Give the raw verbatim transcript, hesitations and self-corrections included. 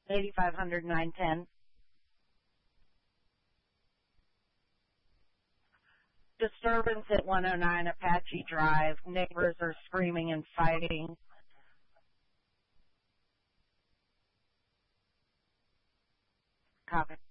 eighty-five hundred, nine ten. Disturbance at one oh nine Apache Drive. Neighbors are screaming and fighting. Copy.